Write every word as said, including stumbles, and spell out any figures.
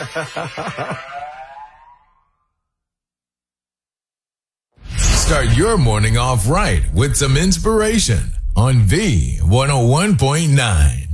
Start your morning off right with some inspiration on V one oh one point nine.